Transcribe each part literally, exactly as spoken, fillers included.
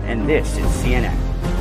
and this is C N N.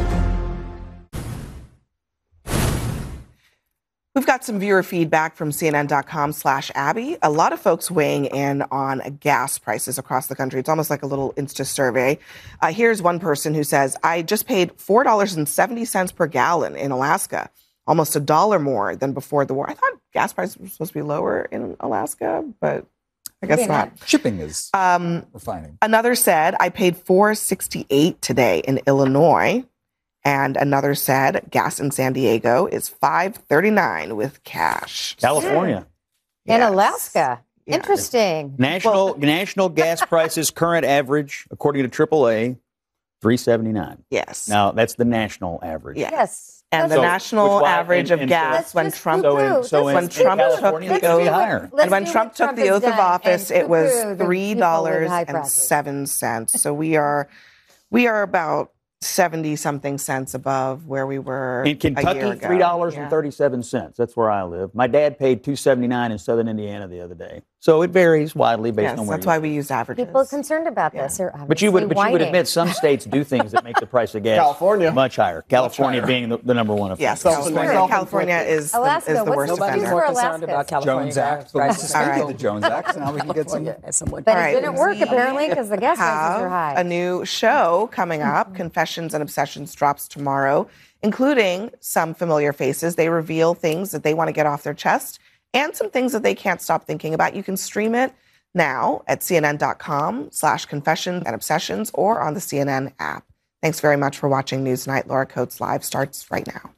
We've got some viewer feedback from C N N dot com slash Abby. A lot of folks weighing in on gas prices across the country. It's almost like a little Insta survey. Uh, here's one person who says, I just paid four dollars and seventy cents per gallon in Alaska, almost a dollar more than before the war. I thought gas prices were supposed to be lower in Alaska, but I guess yeah. not. Shipping is um, refining. Another said, I paid four dollars and sixty-eight cents today in Illinois. And another said, gas in San Diego is five dollars and thirty-nine cents with cash. California. In Yes. Alaska. Yeah. Interesting. National well, national gas prices current average, according to triple A, three seventy-nine. Yes. Now, that's the national average. Yeah. Yes. And Let's the So, national which- average and- of and gas so- when Let's Trump just So, in, poo-poo. so in, When in Trump took California, the it could be oath- higher. Let's and when do Trump what took Trump the has oath of done office, and it was poo-poo the three people dollars with high and prices. seven cents. So we are we are about seventy something cents above where we were In a year Kentucky, ago. three dollars Yeah. and thirty-seven cents. That's where I live. My dad paid two seventy-nine in Southern Indiana the other day. So it varies widely based Yes, on where that's you why live. we use averages. People are concerned about Yeah. this. Are But you would, obviously but you would whining. admit some states do things that make the price of gas California. much higher. California higher. being the, the number one offender. Yes, Self-inflicted. California, California is the, Alaska, is the what's worst the offender. excuse for Nobody's more concerned Alaska? about California. Jones Act. So Right. let's suspend All right. the Jones Act, so now we can get some. California as someone. But All it right. didn't work apparently because the gas prices have are high. a new show coming up. Confessions and Obsessions drops tomorrow, including some familiar faces. They reveal things that they want to get off their chest and some things that they can't stop thinking about. You can stream it now at C N N dot com slash confessions and obsessions or on the C N N app. Thanks very much for watching Newsnight. Laura Coates Live starts right now.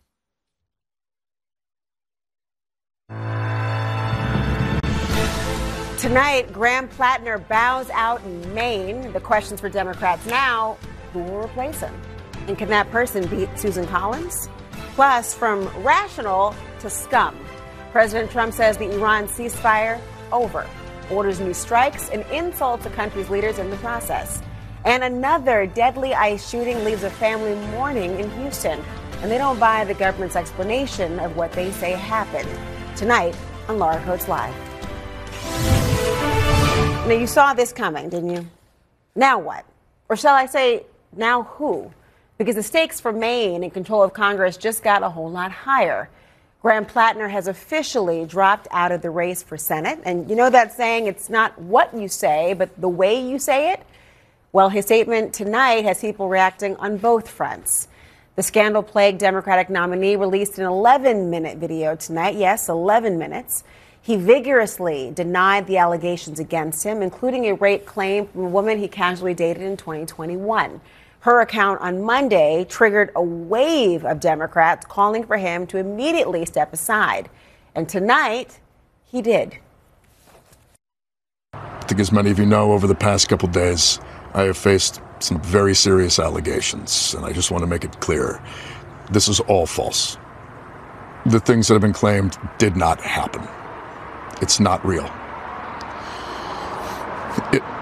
Tonight, Graham Plattner bows out in Maine. The questions for Democrats now, who will replace him? And can that person beat Susan Collins? Plus, from rational to scum, President Trump says the Iran ceasefire over, orders new strikes and insults the country's leaders in the process. And another deadly ICE shooting leaves a family mourning in Houston, and they don't buy the government's explanation of what they say happened. Tonight on Laura Coates Live. Now, you saw this coming, didn't you? Now what? Or shall I say, now who? Because the stakes for Maine in control of Congress just got a whole lot higher. Graham Plattner has officially dropped out of the race for Senate. And you know that saying, it's not what you say, but the way you say it? Well, his statement tonight has people reacting on both fronts. The scandal-plagued Democratic nominee released an eleven-minute video tonight. Yes, eleven minutes. He vigorously denied the allegations against him, including a rape claim from a woman he casually dated in twenty twenty-one. Her account on Monday triggered a wave of Democrats calling for him to immediately step aside. And tonight, he did. I think, as many of you know, over the past couple days, I have faced some very serious allegations, and I just want to make it clear. This is all false. The things that have been claimed did not happen. It's not real. It,